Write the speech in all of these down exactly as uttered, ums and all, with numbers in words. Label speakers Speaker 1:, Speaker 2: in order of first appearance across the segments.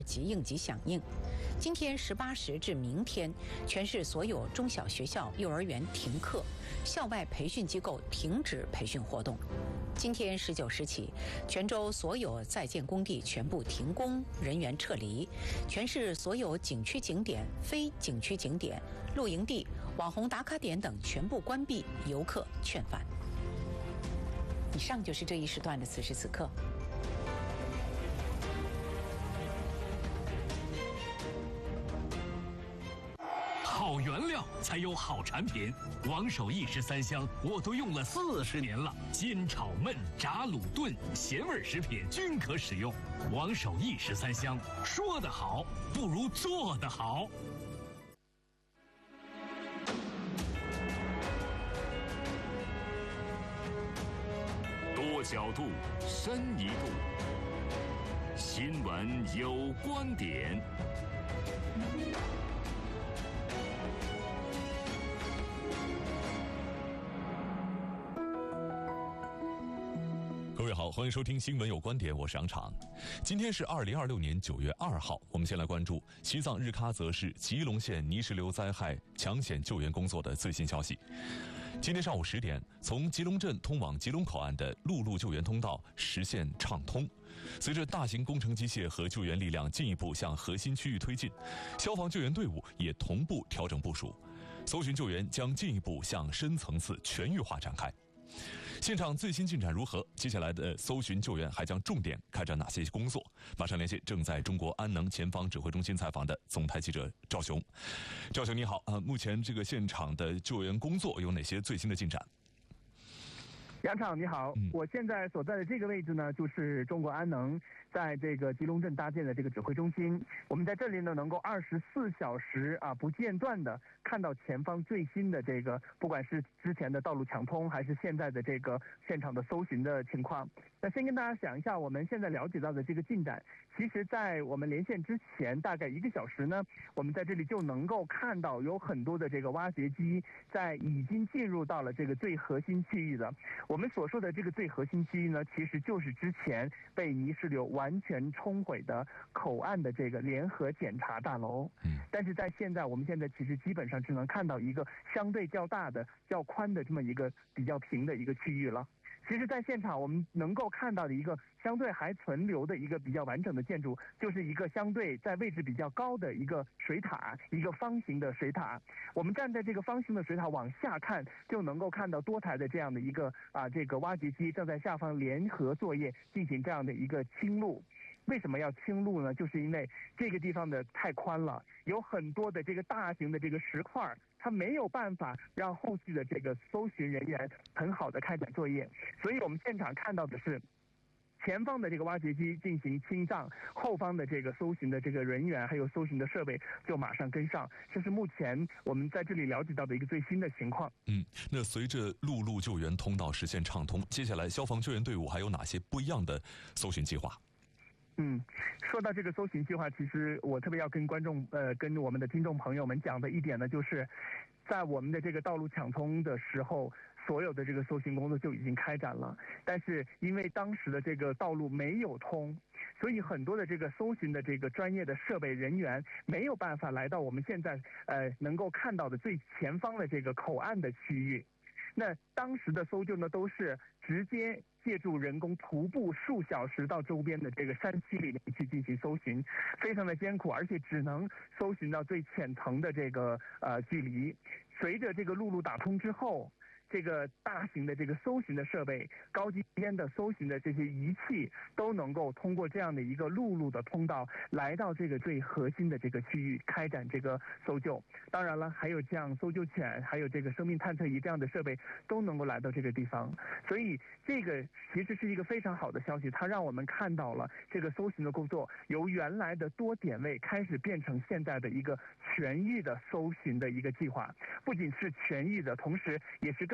Speaker 1: 及应急响应。今天十八时至明天，全市所有中小学校、幼儿园停课，校外培训机构停止培训活动。今天十九时起，泉州所有在建工地全部停工，人员撤离。全市所有景区景点、非景区景点、露营地、网红打卡点等全部关闭，游客劝返。以上就是这一时段的此时此刻。
Speaker 2: 好原料才有好产品，王守义十三香我都用了四十年了，煎炒焖炸卤炖咸味食品均可使用。王守义十三香，说得好不如做得好。多角度，深一度，新闻有观点。
Speaker 3: 各位好，欢迎收听新闻有观点，我是杨常。今天是二零二六年九月二号，我们先来关注西藏日喀则市吉隆县泥石流灾害抢险救援工作的最新消息。今天上午十点，从吉隆镇通往吉隆口岸的陆路救援通道实现畅通。随着大型工程机械和救援力量进一步向核心区域推进，消防救援队伍也同步调整部署，搜寻救援将进一步向深层次全域化展开。现场最新进展如何？接下来的搜寻救援还将重点开展哪些工作？马上连线正在中国安能前方指挥中心采访的总台记者赵雄。赵雄你好，呃，目前这个现场的救援工作有哪些最新的进展？
Speaker 4: 杨厂你好、嗯，我现在所在的这个位置呢，就是中国安能在这个吉隆镇搭建的这个指挥中心。我们在这里呢，能够二十四小时啊不间断的看到前方最新的这个，不管是之前的道路抢通，还是现在的这个现场的搜寻的情况。那先跟大家讲一下我们现在了解到的这个进展。其实在我们连线之前大概一个小时呢，我们在这里就能够看到有很多的这个挖掘机在已经进入到了这个最核心区域的。我们所说的这个最核心区域呢，其实就是之前被泥石流完全冲毁的口岸的这个联合检查大楼。但是在现在，我们现在其实基本上只能看到一个相对较大的、较宽的这么一个比较平的一个区域了。其实在现场我们能够看到的一个相对还存留的一个比较完整的建筑，就是一个相对在位置比较高的一个水塔，一个方形的水塔。我们站在这个方形的水塔往下看，就能够看到多台的这样的一个啊这个挖掘机正在下方联合作业，进行这样的一个清路。为什么要清路呢？就是因为这个地方的太宽了，有很多的这个大型的这个石块，它没有办法让后续的这个搜寻人员很好的开展作业。所以我们现场看到的是前方的这个挖掘机进行清障，后方的这个搜寻的这个人员还有搜寻的设备就马上跟上。这是目前我们在这里了解到的一个最新的情况。
Speaker 3: 嗯，那随着陆路救援通道实现畅通，接下来消防救援队伍还有哪些不一样的搜寻计划？
Speaker 4: 嗯，说到这个搜寻计划，其实我特别要跟观众呃跟我们的听众朋友们讲的一点呢，就是在我们的这个道路抢通的时候，所有的这个搜寻工作就已经开展了，但是因为当时的这个道路没有通，所以很多的这个搜寻的这个专业的设备人员没有办法来到我们现在呃能够看到的最前方的这个口岸的区域。那当时的搜救呢，都是直接借助人工徒步数小时到周边的这个山区里面去进行搜寻，非常的艰苦，而且只能搜寻到最浅层的这个呃距离。随着这个陆路打通之后，这个大型的这个搜寻的设备、高级边的搜寻的这些仪器都能够通过这样的一个陆路的通道来到这个最核心的这个区域开展这个搜救。当然了，还有这样搜救犬，还有这个生命探测仪这样的设备都能够来到这个地方。所以这个其实是一个非常好的消息，它让我们看到了这个搜寻的工作由原来的多点位开始变成现在的一个全域的搜寻的一个计划。不仅是全域的，同时也是更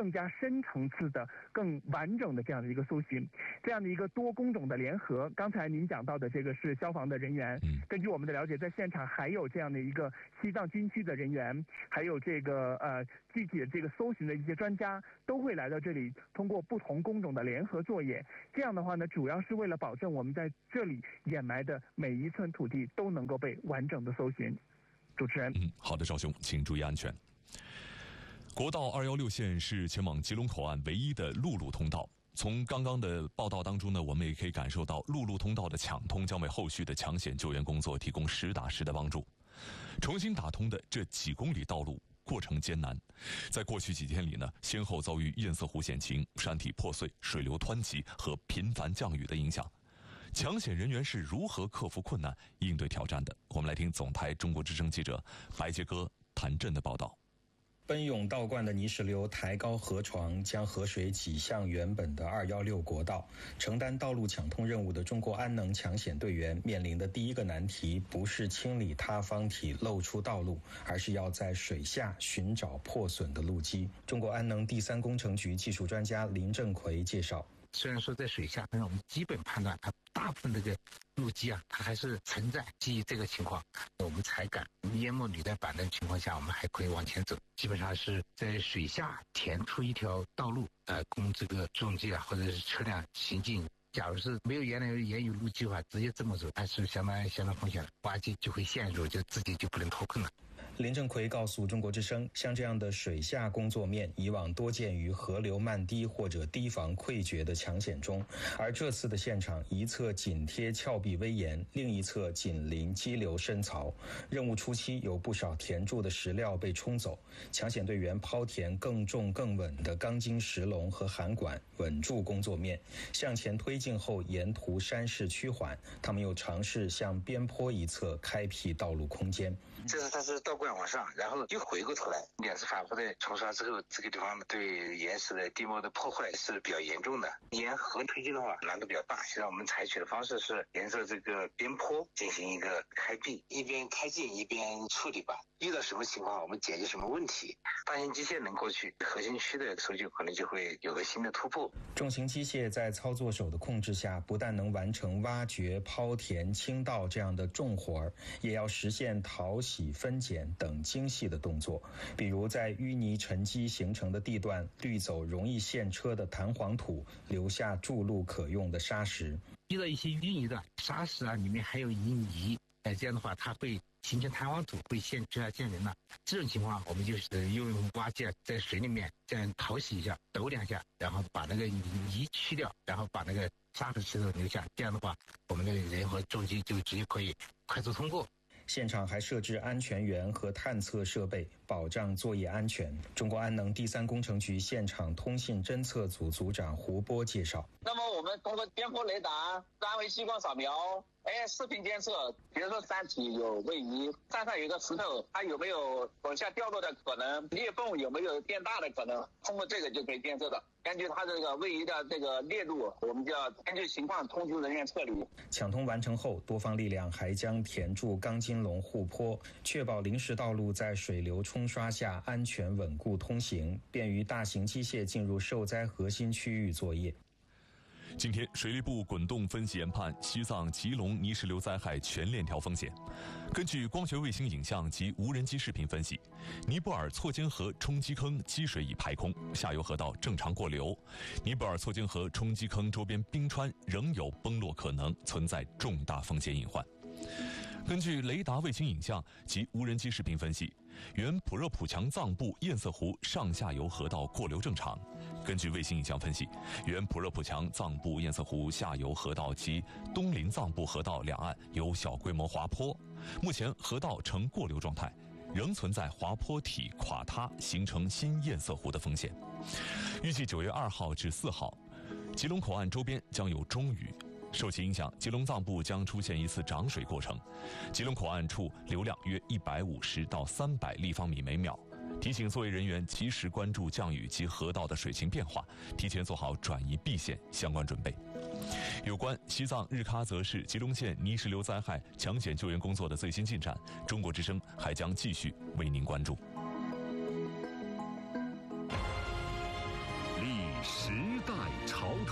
Speaker 4: 更加深层次的、更完整的这样的一个搜寻。这样的一个多工种的联合，刚才您讲到的这个是消防的人员，根据我们的了解，在现场还有这样的一个西藏军区的人员，还有这个呃具体的这个搜寻的一些专家都会来到这里，通过不同工种的联合作业。这样的话呢，主要是为了保证我们在这里掩埋的每一寸土地都能够被完整的搜寻。主持人，
Speaker 3: 嗯，好的，赵兄，请注意安全。国道二一六线是前往吉隆口岸唯一的陆路通道。从刚刚的报道当中呢，我们也可以感受到陆路通道的抢通将为后续的抢险救援工作提供实打实的帮助。重新打通的这几公里道路过程艰难，在过去几天里呢，先后遭遇堰塞湖险情、山体破碎、水流湍急和频繁降雨的影响。抢险人员是如何克服困难、应对挑战的？我们来听总台中国之声记者白杰哥、谭震的报道。
Speaker 5: 奔涌倒灌的泥石流抬高河床，将河水挤向原本的二一六国道。承担道路抢通任务的中国安能抢险队员面临的第一个难题，不是清理塌方体露出道路，而是要在水下寻找破损的路基。中国安能第三工程局技术专家林正奎介绍，
Speaker 6: 虽然说在水下，但是我们基本判断它大部分这个路基啊，它还是存在。基于这个情况，我们才敢淹没履带板的情况下，我们还可以往前走。基本上是在水下填出一条道路，呃，供这个重机啊或者是车辆行进。假如是没有原来原有路基的话，直接这么走，还是相当相当风险，挖机就会陷入，就自己就不能脱困了。
Speaker 5: 林正奎告诉中国之声，像这样的水下工作面以往多见于河流漫堤或者堤防溃决的抢险中，而这次的现场一侧紧贴峭壁危岩，另一侧紧邻激流深槽。任务初期有不少填筑的石料被冲走，抢险队员抛填更重更稳的钢筋石笼和涵管，稳住工作面。向前推进后，沿途山势趋缓，他们又尝试向边坡一侧开辟道路空间。
Speaker 6: 这是它是倒灌往上，然后又回过头来，两次反复的冲刷之后，这个地方对岩石的地貌的破坏是比较严重的。沿河推进的话难度比较大，现在我们采取的方式是沿着这个边坡进行一个开辟，一边开进一边处理吧。遇到什么情况我们解决什么问题，大型机械能过去，核心区的搜救可能就会有个新的突破。
Speaker 5: 重型机械在操作手的控制下，不但能完成挖掘、抛填、倾倒这样的重活儿，也要实现淘洗、分拣等精细的动作。比如在淤泥沉积形成的地段，滤走容易陷车的弹簧土，留下筑路可用的沙石。
Speaker 6: 遇到一些淤泥的沙石啊，里面还有淤泥，哎，这样的话它会形成弹簧土，会陷车啊、陷人了。这种情况，我们就是用挖机在水里面这样淘洗一下，抖两下，然后把那个泥去掉，然后把那个沙和石头留下。这样的话，我们的人和重机就直接可以快速通过。
Speaker 5: 现场还设置安全员和探测设备，保障作业安全。中国安能第三工程局现场通信侦测组组长胡波介绍：
Speaker 7: 那么我们通过边坡雷达、三维激光扫描、哎视频监测，比如说山体有位移，山上有一个石头，它有没有往下掉落的可能，裂缝有没有变大的可能，通过这个就可以监测的。根据它这个位移的这个裂度，我们就要根据情况通知人员撤离。
Speaker 5: 抢通完成后，多方力量还将填筑钢筋笼护坡，确保临时道路在水流冲刷下安全稳固通行，便于大型机械进入受灾核心区域作业。
Speaker 3: 今天，水利部滚动分析研判西藏吉隆泥石流灾害全链条风险。根据光学卫星影像及无人机视频分析，尼泊尔错尖河冲积坑积水已排空，下游河道正常过流。尼泊尔错尖河冲积坑周边冰川仍有崩落可能，存在重大风险隐患。根据雷达卫星影像及无人机视频分析，原普热普强藏部堰塞湖上下游河道过流正常。根据卫星影像分析，原普热普强藏部堰塞湖下游河道及东林藏部河道两岸有小规模滑坡，目前河道呈过流状态，仍存在滑坡体垮塌形成新堰塞湖的风险。预计九月二号至四号，吉隆口岸周边将有中雨。受其影响，吉隆藏部将出现一次涨水过程，吉隆口岸处流量约一百五十到三百立方米每秒。提醒作业人员及时关注降雨及河道的水情变化，提前做好转移避险相关准备。有关西藏日喀则市吉隆县泥石流灾害抢险救援工作的最新进展，中国之声还将继续为您关注。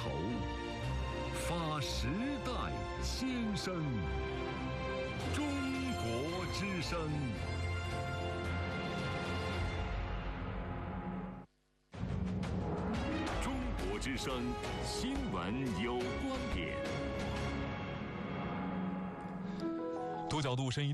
Speaker 8: 头，发时代先声。中国之声。中国之声新闻有观点。
Speaker 3: 多角度深一